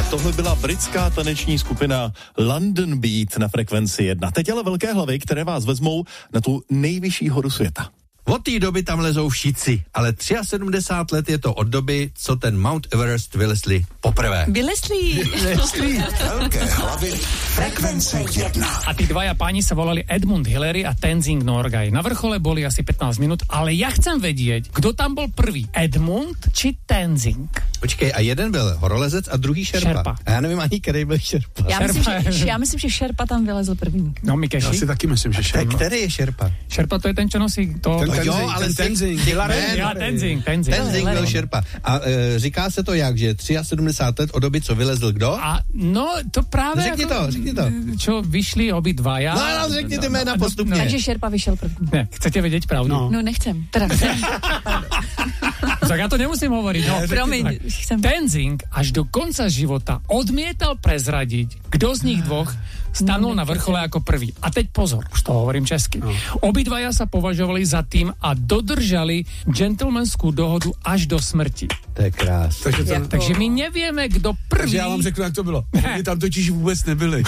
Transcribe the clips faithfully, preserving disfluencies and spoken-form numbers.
tohle byla britská taneční skupina London Beat na frekvenci jedna. Teď ale velké hlavy, které vás vezmou na tu nejvyšší horu světa. Od té doby tam lezou všichni, ale sedmdesát tři let je to od doby, co ten Mount Everest vylezli poprvé. Vylezli. Vylezli. Velké hlavy frekvence jedna. A tí dvaja páni sa volali Edmund Hillary a Tenzing Norgay. Na vrchole boli asi pätnásť minút, ale ja chcem vedieť, kto tam bol prvý, Edmund či Tenzing? Počkej, a jeden byl horolezec a druhý šerpa. Šerpa. A já nevím ani, který byl šerpa. Já myslím, že, já myslím, že šerpa tam vylezl první. No, Mikeši? Já si taky myslím, že Te, šerpa. který je šerpa? Šerpa to je ten, čo nosí to... Ten No Tenzing, jo, ale ten Tenzing. Ja, Tenzing, Tenzing. Tenzing byl šerpa. A e, říká se to jak, že sedmdesát tři let od doby, co vylezl kdo? A no, to práve... Řekni ako, to, řekni to. Čo vyšli obidvaja. No, no, řekni ty jména postupně. Takže šerpa vyšel první. Ne, chcete vedieť pravdu? No. No nechcem. Teda chcem. Tak ja to nemusím hovoriť. No, Promiň, tak. chcem. Tenzing až do konca života odmietal prezradiť, kto z nich dvoch stanul na vrchole ako prvý. A teď pozor, už to hovorím česky. No. Obidvaja sa považovali za tým a dodržali gentlemanskú dohodu až do smrti. To je krás. Takže, to, Jako- Takže my nevieme, kdo prvý... takže já vám řeknu, jak to bylo. Oni tam totiž vůbec nebyli.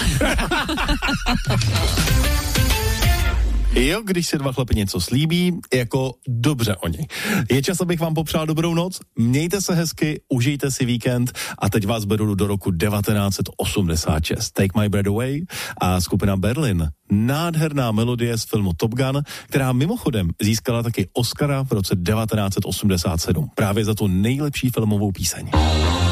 Jo, když si dva chlapi něco slíbí, jako dobře oni. Je čas, abych vám popřál dobrou noc, mějte se hezky, užijte si víkend a teď vás beru do roku devatenáct set osmdesát šest. Take My Breath Away a skupina Berlin. Nádherná melodie z filmu Top Gun, která mimochodem získala taky Oscara v roce devatenáct set osmdesát sedm. Právě za tu nejlepší filmovou píseň.